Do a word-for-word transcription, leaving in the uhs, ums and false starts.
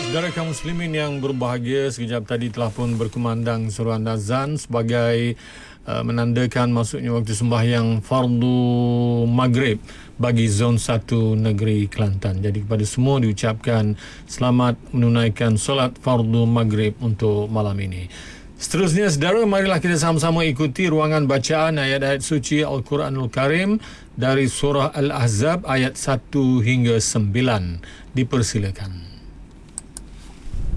Saudara kaum muslimin yang berbahagia, sekejap tadi telah pun berkumandang seruan azan sebagai uh, menandakan masuknya waktu sembahyang fardu maghrib bagi zon satu negeri Kelantan. Jadi kepada semua diucapkan selamat menunaikan solat fardu maghrib untuk malam ini. Seterusnya, saudara, marilah kita sama-sama ikuti ruangan bacaan ayat-ayat suci Al-Quranul Karim dari surah Al-Ahzab ayat satu hingga sembilan. Dipersilakan.